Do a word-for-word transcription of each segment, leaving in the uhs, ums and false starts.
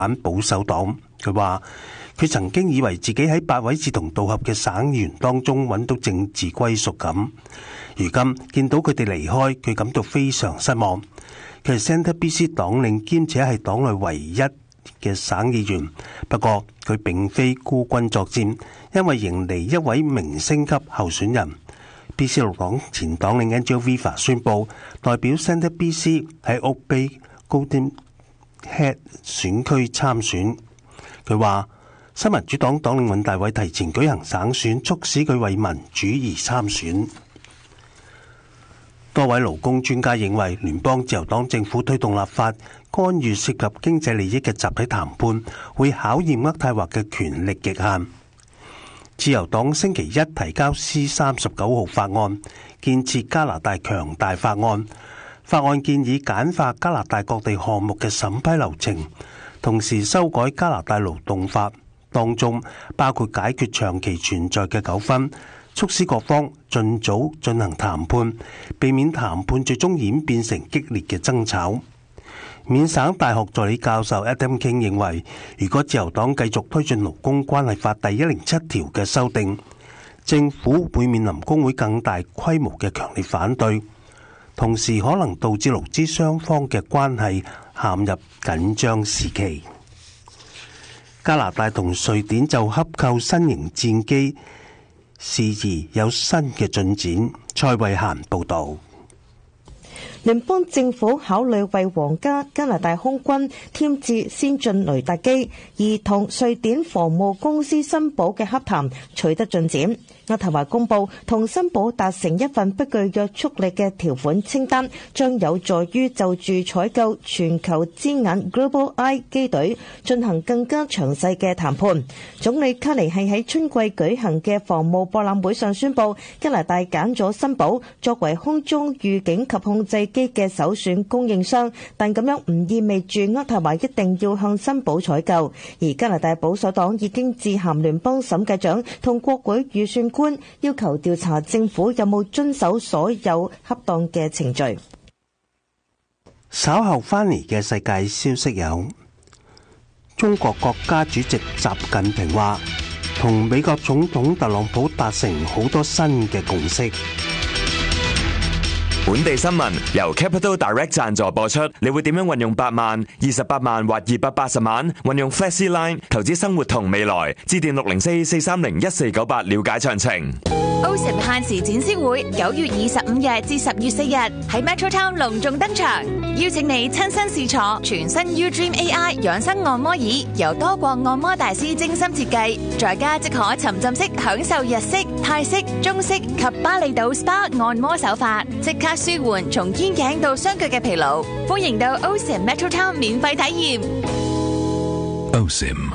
反保守黨。佢話佢曾經以為自己喺八位志同道合嘅省議員當中揾到政治歸屬感，如今見到佢哋離開，佢感到非常失望。佢係 Centre B C 黨領兼且係黨內唯一嘅省議員，不過佢並非孤軍作戰，因為迎嚟一位明星級候選人。B C 綠黨前黨領 Angela Viva 宣布代表 Centre B C 喺 Oak Bay Golden Head 選區參選。佢話新民主黨黨領尹大偉提前舉行省選，促使佢為民主而參選。多位勞工專家認為，聯邦自由黨政府推動立法干預涉及經濟利益嘅集體談判，會考驗渥太華嘅權力極限。自由黨星期一提交 C 三十九號法案，建設加拿大強大法案。法案建議簡化加拿大各地項目嘅審批流程，同時修改加拿大勞動法，當中包括解決長期存在嘅糾紛，促使各方盡早進行談判，避免談判最終演變成激烈嘅爭吵。緬省大學助理教授 Adam King 認為，如果自由黨繼續推進勞工關係法第一零七條嘅修訂，政府會面臨工會更大規模嘅強烈反對，同時可能導致勞資雙方嘅關係陷入緊張時期。加拿大同瑞典就洽購新型戰機事宜有新嘅進展。蔡慧嫻報導。 聯邦政府考慮為皇家加拿大空軍添置先進雷達機，而同瑞典防務公司新寶嘅洽談取得進展。渥太華公佈同新寶達成一份不具約束力嘅條款清單，將有助於就住採購全球之眼 Global Eye 機隊進行更加詳細嘅談判。總理卡尼係喺春季舉行嘅防務博覽會上宣布，加拿大揀咗新寶作為空中預警及控制機嘅首選供應商，但咁樣唔意味住渥太華一定要向新寶採購。而加拿大保守黨已經致函聯邦審計長同國會預算官，要求調查政府有冇遵守所有恰當嘅程序。 稍後翻嚟嘅世界消息有：中國國家主席習近平話，同美國總統特朗普達成好多新嘅共識。 本地新聞由 Capital Direct 贊助播出。你會點樣運用八萬、二十八萬或二百八十萬？運用 Flexi Line 投資生活同未來，致電六零四四三零一四九八了解詳情。 O S I M 限時展銷會九月二十五日至十月四日喺 Metro Town 隆重登場，邀請你親身試坐全新 U-Dream A I 養生按摩椅，由多國按摩大師精心設計，在家即可沉浸式享受日式、泰式、中式及巴厘島 S P A 按摩手法，即刻舒緩從肩頸到雙腳嘅疲勞。歡迎到 O S I M Metro Town 免費體驗。 O S I M。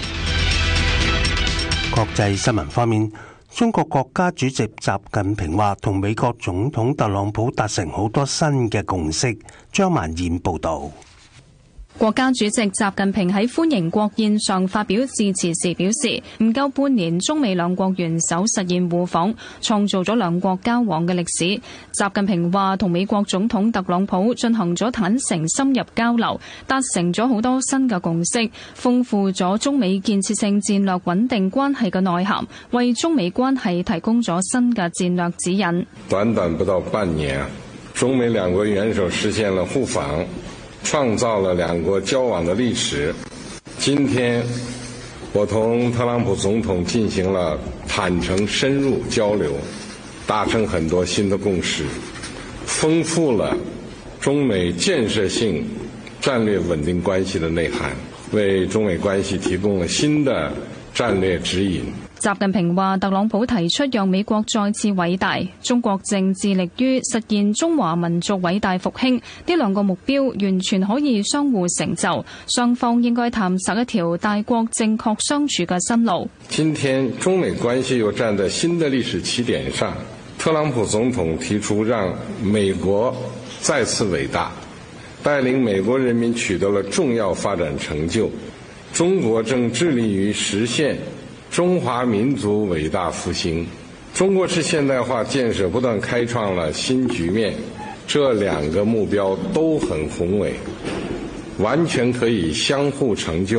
國際新聞方面，中國國家主席習近平話，同美國總統特朗普達成好多新嘅共識。張曼燕報導。 國家主席習近平喺歡迎國宴上發表致辭時表示，唔夠半年，中美兩國元首實現互訪，創造咗兩國交往嘅歷史。習近平話，同美國總統特朗普進行咗坦誠深入交流，達成咗好多新嘅共識，豐富咗中美建設性戰略穩定關係嘅內涵，為中美關係提供咗新嘅戰略指引。 短短不到半年，中美兩國元首實現了互訪，創造了兩國交往的歷史。今天，我同特朗普總統進行了坦誠深入交流，達成很多新的共識，豐富了中美建設性戰略穩定關係的內涵，為中美關係提供了新的戰略指引。 習近平話，特朗普提出讓美國再次偉大，中國正致力於實現中華民族偉大復興，呢兩個目標完全可以相互成就，雙方應該探索一條大國正確相處嘅新路。 今天中美關係又站在新的歷史起點上，特朗普總統提出讓美國再次偉大，帶領美國人民取得了重要發展成就，中國正致力於實現中華民族偉大復興，中國式現代化建設不斷開創了新局面，這兩個目標都很宏偉， 完全可以相互成就。